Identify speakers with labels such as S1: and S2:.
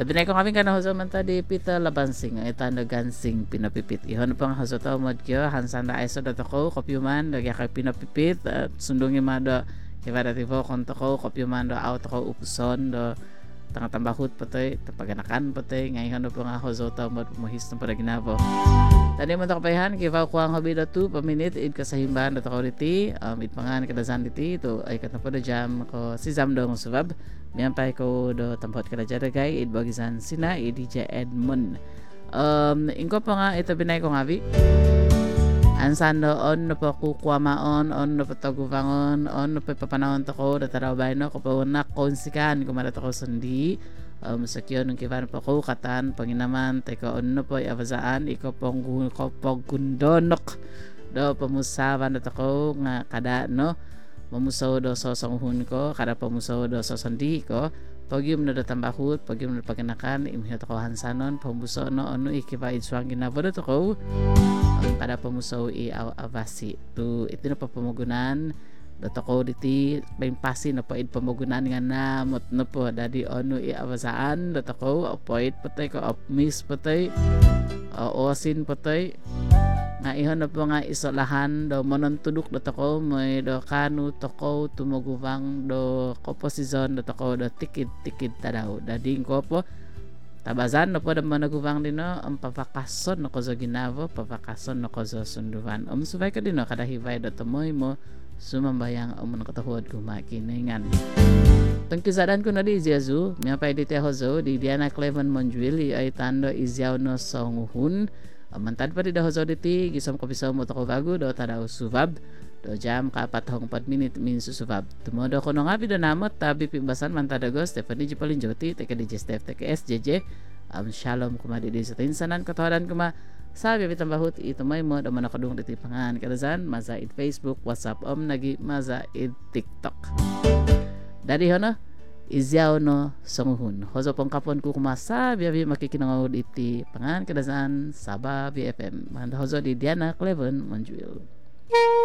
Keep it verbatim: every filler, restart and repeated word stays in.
S1: Tabi na ko kami ka na hozo man ta di pita labansing ay tanda gansing pinapipit. Ihon pang hozo ta mod kyo hansan na ay so dato ko kopyuman dagya kay pinapipit at sundungi mado kaya tibo konto ko kopyuman do out ko upuson do tanga tambahut patay tapaganakan patay ngayon no pang hozo ta mod mohis na para ginabo. Tani mo ta kapayahan kiva ko ang hobi datu pa minute id kasahimban dato ko diti um id pangan kadazan diti to ay katapa da jam ko si Zam dong subab. Miyampay ko do tampot ka na dyan gay id bagisan sina i D J Edmond um ingko pa nga ito binay ko ngabi ansan do on no pa kukwamaon on no pa taguvangon on no pa papanahon to ko dataraw bay no ko pa unak konsikan kumara to ko sundi um sakyo nung kivan pa ko katan panginaman teko on no pa avazaan iko pong ko pagundonok do pamusaban do to ko nga kada no mamusaw do sa sanghun ko kada pamusaw do sa sandi ko pagyum na datambahut pagyum na paganakan imhiyot ko hansanon pamusaw no ano ikiba iswang ginabado to ko ang kada pamusaw i avasi to ito na papamugunan dato ko diti paimpasi na paid pamugunan nga namot no po dadi ano i avasaan dato ko apoid patay ko opmis patay osin patay nga ihon na po nga isolahan do monontuduk do tako may do kanu toko tumugubang do komposisyon do tako do tikid tikid tadaw dading ko po tabazan no po da managubang din no ang papakason no ko zo ginavo papakason no ko zo sunduan um subay ka din no kada hivay do tumoy mo sumambayang umon katahuod kumakiningan tangkisadan ko na di Jesu miya pa dite hozo di Diana Cleven Monjuili ay tando izyaw no songuhun mantad pa di da hozo diti gisom ko bisaw mo to ko bago do tadaw subab do jam kapat hong pat minute min susubab tumodo ko no nga bido namot tabi pimbasan mantadago Stephanie Jipalin Joti teka D J Steph teka S J J um, shalom kumadi di sa tinsanan katawadan kuma sabi bitambahut ito may mo do manakadung diti pangan kadazan mazaid Facebook WhatsApp om nagi mazaid TikTok dari hono izyaw no songuhun hozo pong kapon ko kumasa biyabi makikinangod iti pangan kadazan Sabah B F M manda hozo di Diana Cleven Monjuil.